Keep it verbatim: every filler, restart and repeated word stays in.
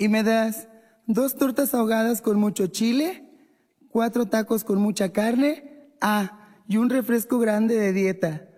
Y me das dos tortas ahogadas con mucho chile, cuatro tacos con mucha carne, ah, y un refresco grande de dieta.